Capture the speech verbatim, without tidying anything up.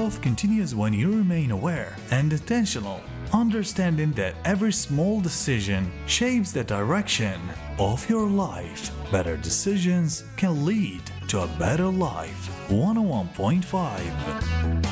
Growth continues when you remain aware and intentional, understanding that every small decision shapes the direction of your life. Better decisions can lead to a better life. one oh one point five